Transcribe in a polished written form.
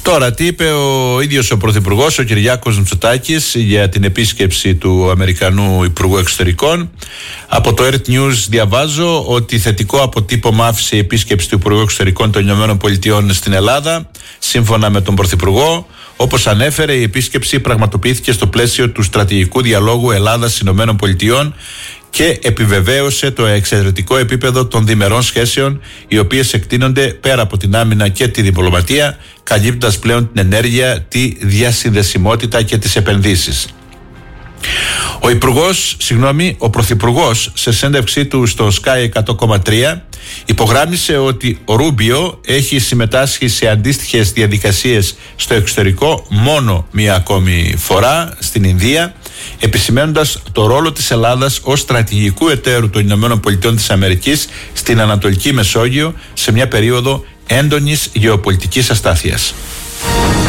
Τώρα, τι είπε ο ίδιος ο Πρωθυπουργός, ο Κυριάκος Μητσοτάκης, για την επίσκεψη του Αμερικανού Υπουργού Εξωτερικών. Από το Earth News διαβάζω ότι θετικό αποτύπωμα άφησε η επίσκεψη του Υπουργού Εξωτερικών των ΗΠΑ στην Ελλάδα. Σύμφωνα με τον Πρωθυπουργό, όπως ανέφερε, η επίσκεψη πραγματοποιήθηκε στο πλαίσιο του στρατηγικού διαλόγου Ελλάδας-ΗΠΑ και επιβεβαίωσε το εξαιρετικό επίπεδο των διμερών σχέσεων, οι οποίες εκτείνονται πέρα από την άμυνα και τη διπλωματία, καλύπτοντας πλέον την ενέργεια, τη διασυνδεσιμότητα και τις επενδύσεις. Ο Πρωθυπουργός, σε συνέντευξή του στο Sky 100,3, υπογράμμισε ότι ο Ρούμπιο έχει συμμετάσχει σε αντίστοιχες διαδικασίες στο εξωτερικό μόνο μία ακόμη φορά, στην Ινδία, επισημαίνοντας το ρόλο της Ελλάδας ως στρατηγικού εταίρου των ΗΠΑ στην Ανατολική Μεσόγειο σε μια περίοδο έντονης γεωπολιτικής αστάθειας.